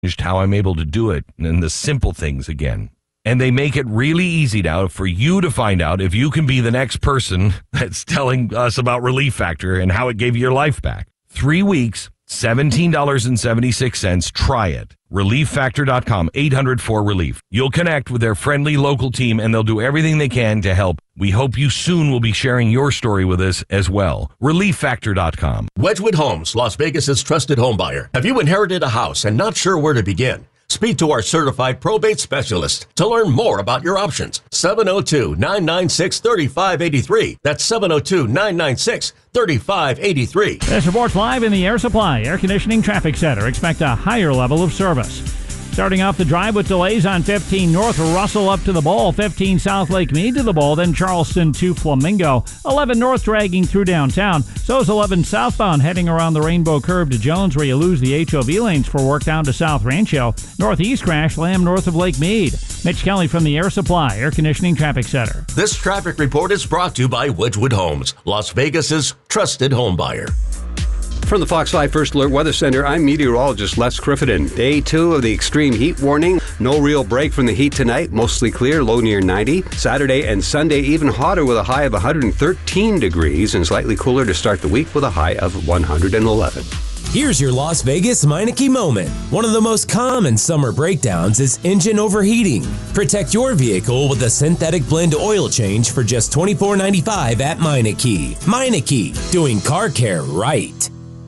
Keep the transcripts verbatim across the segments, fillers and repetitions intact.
how I'm able to do it and the simple things again. And they make it really easy now for you to find out if you can be the next person that's telling us about Relief Factor and how it gave you your life back. Three weeks, seventeen dollars and seventy-six cents. Try it. relief factor dot com, eight hundred four relief. You'll connect with their friendly local team and they'll do everything they can to help. We hope you soon will be sharing your story with us as well. relief factor dot com. Wedgwood Homes, Las Vegas's trusted home buyer. Have you inherited a house and not sure where to begin? Speak to our certified probate specialist to learn more about your options. seven oh two, nine nine six, three five eight three. That's seven oh two, nine nine six, three five eight three. This report's live in the Air Supply Air Conditioning Traffic Center. Expect a higher level of service. Starting off the drive with delays on fifteen North, Russell up to the Bowl, fifteen South Lake Mead to the Bowl, then Charleston to Flamingo. eleven North dragging through downtown. So is eleven southbound heading around the Rainbow Curve to Jones where you lose the H O V lanes for work down to South Rancho. Northeast crash, Lamb north of Lake Mead. Mitch Kelly from the Air Supply Air Conditioning Traffic Center. This traffic report is brought to you by Wedgwood Homes, Las Vegas's trusted home buyer. From the Fox five First Alert Weather Center, I'm meteorologist Les Crittenden. Day two of the extreme heat warning. No real break from the heat tonight. Mostly clear, low near ninety. Saturday and Sunday even hotter with a high of one hundred thirteen degrees and slightly cooler to start the week with a high of one hundred eleven. Here's your Las Vegas Meineke moment. One of the most common summer breakdowns is engine overheating. Protect your vehicle with a synthetic blend oil change for just twenty-four ninety-five at Meineke. Meineke, doing car care right.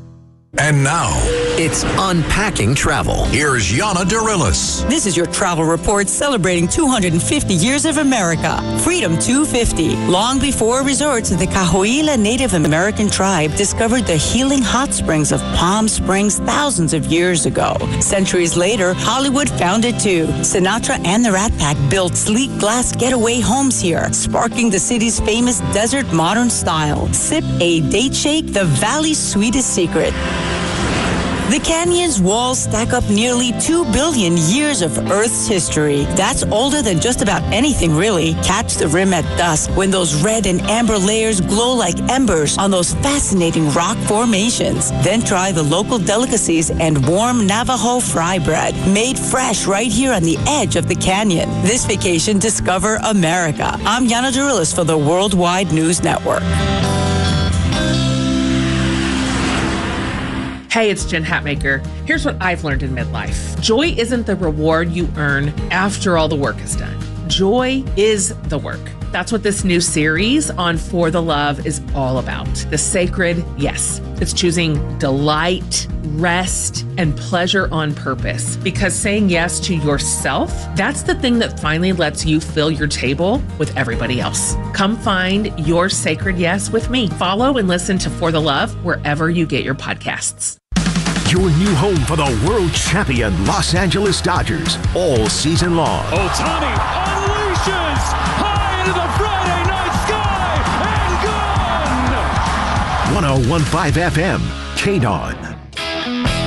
And now, it's Unpacking Travel. Here's Yana Dorillis. This is your travel report celebrating two hundred fifty years of America. Freedom two fifty. Long before resorts, the Cahuilla Native American tribe discovered the healing hot springs of Palm Springs thousands of years ago. Centuries later, Hollywood found it too. Sinatra and the Rat Pack built sleek glass getaway homes here, sparking the city's famous desert modern style. Sip a date shake, the valley's sweetest secret. The canyon's walls stack up nearly two billion years of Earth's history. That's older than just about anything, really. Catch the rim at dusk when those red and amber layers glow like embers on those fascinating rock formations. Then try the local delicacies and warm Navajo fry bread, made fresh right here on the edge of the canyon. This vacation, discover America. I'm Yana Dorillis for the Worldwide News Network. Hey, it's Jen Hatmaker. Here's what I've learned in midlife. Joy isn't the reward you earn after all the work is done. Joy is the work. That's what this new series on For the Love is all about. The sacred yes. It's choosing delight, rest, and pleasure on purpose. Because saying yes to yourself, that's the thing that finally lets you fill your table with everybody else. Come find your sacred yes with me. Follow and listen to For the Love wherever you get your podcasts. Your new home for the world champion Los Angeles Dodgers all season long. Ohtani unleashes high into the Friday night sky and gone! one oh one point five F M, K-Dawn.